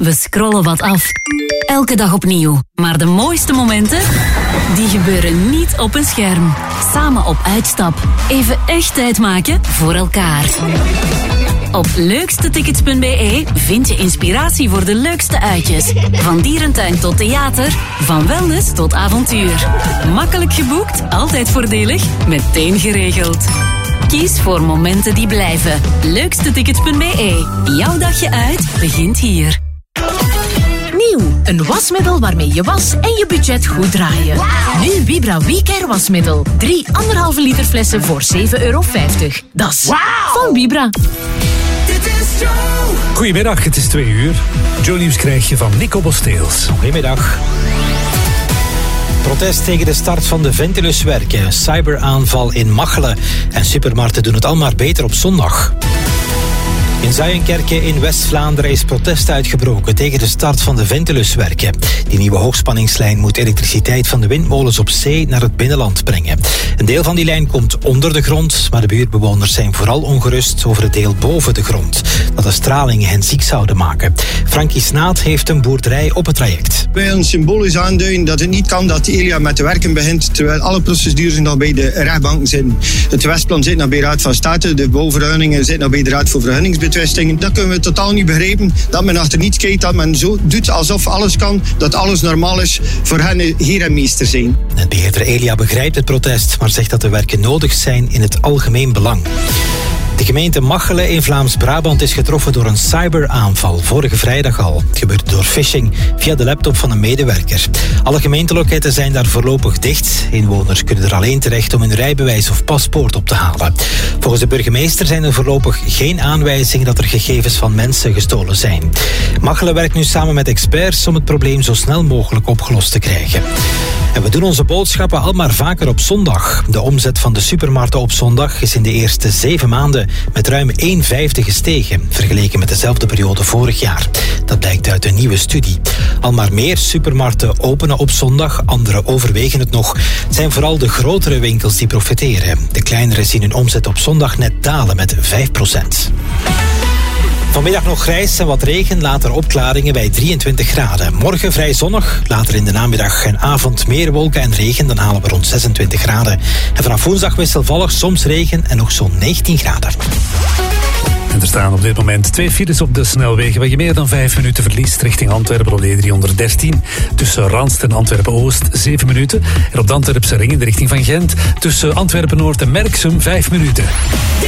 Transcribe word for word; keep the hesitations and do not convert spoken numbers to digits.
We scrollen wat af. Elke dag opnieuw. Maar de mooiste momenten, die gebeuren niet op een scherm. Samen op uitstap. Even echt tijd maken voor elkaar. Op leukstetickets punt b e vind je inspiratie voor de leukste uitjes. Van dierentuin tot theater, van wellness tot avontuur. Makkelijk geboekt, altijd voordelig, meteen geregeld. Kies voor momenten die blijven. leukstetickets punt b e. Jouw dagje uit begint hier. Nieuw, een wasmiddel waarmee je was en je budget goed draaien. Nu Vibra WeCare wasmiddel. Drie anderhalve liter flessen voor zeven euro vijftig. Dat is van Vibra. Goedemiddag, het is twee uur. Joe Nieuws krijg je van Nico Bosteels. Goedemiddag. Protest tegen de start van de Ventilus-werken, cyberaanval in Machelen en supermarkten doen het al maar beter op zondag. In Zuijenkerke in West-Vlaanderen is protest uitgebroken tegen de start van de Ventilus-werken. Die nieuwe hoogspanningslijn moet elektriciteit van de windmolens op zee naar het binnenland brengen. Een deel van die lijn komt onder de grond, maar de buurtbewoners zijn vooral ongerust over het deel boven de grond, dat de stralingen hen ziek zouden maken. Frankie Snaat heeft een boerderij op het traject. Wij een symbolisch aanduiden dat het niet kan dat Elia met de werken begint, terwijl alle procedures nog bij de rechtbanken zitten. Het Westplan zit nog bij de Raad van State, de bouwvergunningen zitten nog bij de Raad voor Vergunningsbetwistingen. Dat kunnen we totaal niet begrijpen, dat men achter niets kijkt, dat men zo doet alsof alles kan, dat alles normaal is, voor hen heer en meester zijn. Het beheerder Elia begrijpt het protest, maar zegt dat de werken nodig zijn in het algemeen belang. De gemeente Machelen in Vlaams-Brabant is getroffen door een cyberaanval. Vorige vrijdag al. Het gebeurde door phishing via de laptop van een medewerker. Alle gemeenteloketten zijn daar voorlopig dicht. Inwoners kunnen er alleen terecht om hun rijbewijs of paspoort op te halen. Volgens de burgemeester zijn er voorlopig geen aanwijzingen dat er gegevens van mensen gestolen zijn. Machelen werkt nu samen met experts om het probleem zo snel mogelijk opgelost te krijgen. En we doen onze boodschappen al maar vaker op zondag. De omzet van de supermarkten op zondag is in de eerste zeven maanden met ruim een vijfde gestegen, vergeleken met dezelfde periode vorig jaar. Dat blijkt uit een nieuwe studie. Al maar meer supermarkten openen op zondag, andere overwegen het nog. Het zijn vooral de grotere winkels die profiteren. De kleinere zien hun omzet op zondag net dalen met vijf procent. Vanmiddag nog grijs en wat regen, later opklaringen bij drieëntwintig graden. Morgen vrij zonnig, later in de namiddag en avond meer wolken en regen, dan halen we rond zesentwintig graden. En vanaf woensdag wisselvallig, soms regen en nog zo'n negentien graden. En er staan op dit moment twee files op de snelwegen waar je meer dan vijf minuten verliest richting Antwerpen op de E driehonderddertien. Tussen Ranst en Antwerpen-Oost zeven minuten. En op de Antwerpse ring in de richting van Gent tussen Antwerpen-Noord en Merksem vijf minuten.